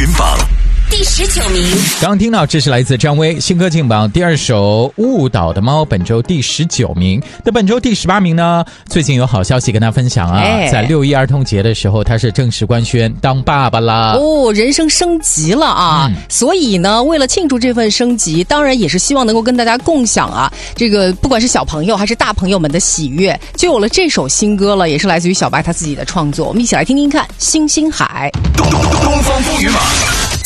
云榜第19名。 刚听到这是来自张威新歌劲榜第2首误导的猫，本周第19名。那本周第18名呢，最近有好消息跟大家分享啊，在6·1儿童节的时候他是正式官宣当爸爸啦。 人生升级了啊，所以呢为了庆祝这份升级，当然也是希望能够跟大家共享啊这个不管是小朋友还是大朋友们的喜悦，就有了这首新歌了，也是来自于小白他自己的创作。我们一起来听听看星星海。 东方风云榜